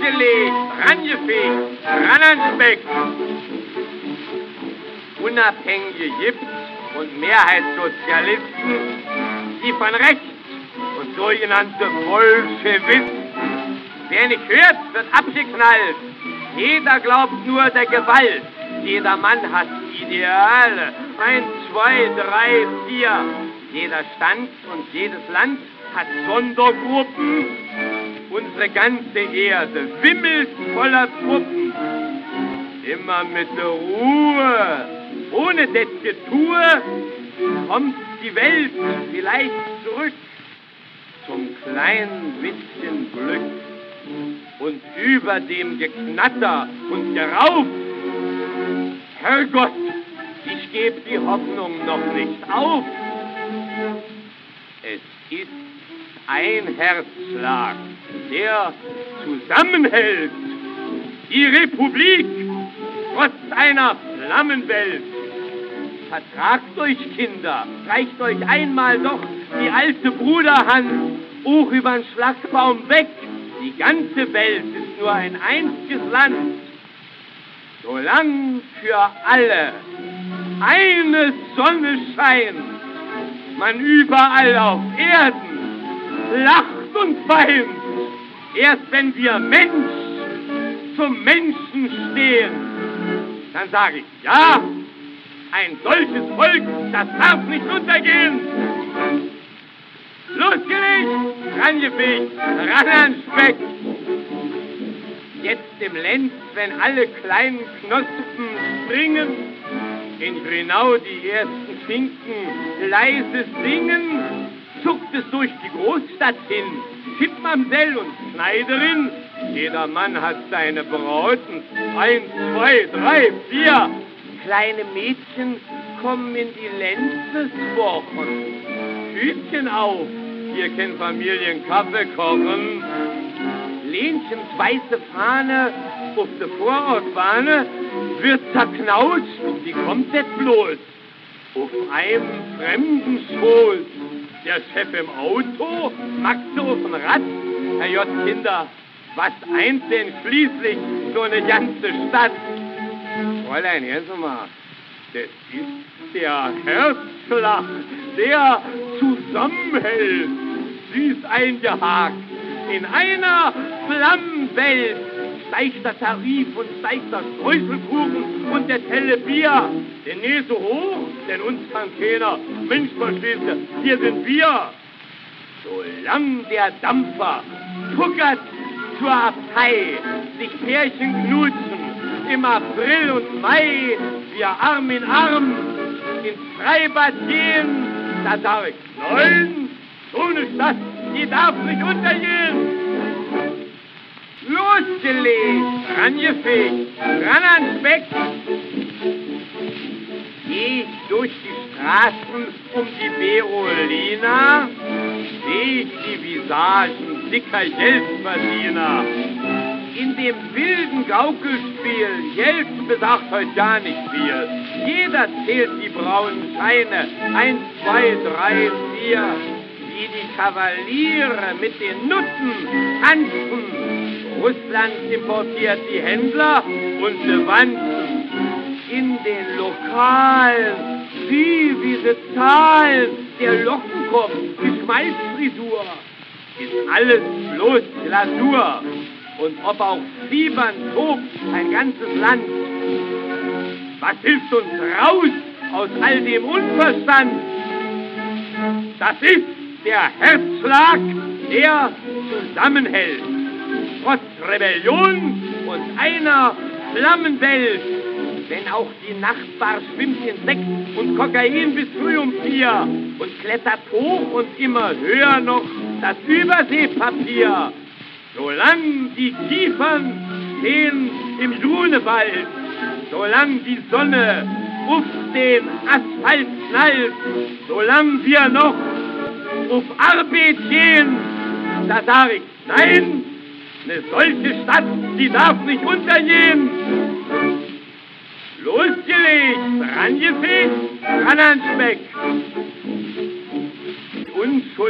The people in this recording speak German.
Losgelegt, rangefegt, ran ans Speck. Unabhängige Jips und Mehrheitssozialisten, die von rechts und sogenannte Bolschewisten. Wer nicht hört, wird abgeknallt. Jeder glaubt nur der Gewalt. Jeder Mann hat Ideale. 1, 2, 3, 4. Jeder Stand und jedes Land hat Sondergruppen. Unsere ganze Erde wimmelt voller Truppen. Immer mit der Ruhe. Ohne das Getue kommt die Welt vielleicht zurück zum kleinen bisschen Glück. Und über dem Geknatter und Gerauf, Herrgott, ich geb die Hoffnung noch nicht auf. Es ist ein Herzschlag, der zusammenhält. Die Republik trotz einer Flammenwelt. Vertragt euch, Kinder, reicht euch einmal doch die alte Bruderhand hoch übern Schlagbaum weg. Die ganze Welt ist nur ein einziges Land. Solang für alle eine Sonne scheint, man überall auf Erden lacht und weint. Erst wenn wir Mensch zum Menschen stehen, dann sage ich, ja, ein solches Volk, das darf nicht untergehen. Losgelegt, rangefegt, ran ans Speck. Jetzt im Lenz, wenn alle kleinen Knospen springen, in Grünau die ersten Finken leise singen, zuckt es durch die Großstadt hin, Tippmamsell und Schneiderin, jeder Mann hat seine Brauten, 1, 2, 3, 4. Kleine Mädchen kommen in die Lenzeswochen. Hütchen auf, hier können Familien Kaffee kochen. Lenchens weiße Fahne auf der Vorortbahne wird zerknautscht, die kommt jetzt bloß auf einem fremden Schoß. Der Chef im Auto, Maxe auf dem Rad. Herr J. Kinder, was eint denn schließlich so eine ganze Stadt? Fräulein, hören Sie mal, das ist der Herzschlag, der zusammenhält, süß eingehakt. In einer Flammenwelt steigt der Tarif und steigt der Streuselkuchen und der Telle Bier. Denn nie so hoch, denn uns kann keiner. Mensch, verstehst du, hier sind wir. Solang der Dampfer puckert zur Abtei, sich Pärchen knutschen, im April und Mai, wir Arm in Arm ins Freibad gehen, da sag ich, nein, so eine Stadt, die darf nicht untergehen. Losgelegt, rangefegt, ran ans Speck. Geh ich durch die Straßen um die Berolina, seh ich die Visagen dicker Geldverdiener. In dem wilden Gaukelspiel, Geld besagt heute gar nicht viel. Jeder zählt die braunen Scheine, 1, 2, 3, 4. Wie die Kavaliere mit den Nutten tanzen. Russland importiert die Händler und die Wanzen. In den Lokalen, wie sie zahlen, der Lockenkopf, die Schmalzfrisur, ist alles bloß Glasur. Und ob auch Fiebern tobt ein ganzes Land, was hilft uns raus aus all dem Unverstand? Das ist der Herzschlag, der zusammenhält. Trotz Rebellion und einer Flammenwelt. Wenn auch die Nachbar schwimmt in Sekt und Kokain bis früh um 4 und klettert hoch und immer höher noch das Überseepapier. Solang die Kiefern stehen im Grunewald, solang die Sonne auf den Asphalt knallt, solang wir noch auf Arbeit gehen, da sag ich, nein, eine solche Stadt, die darf nicht untergehen. Losgelegt, rangefegt, ran ans Speck.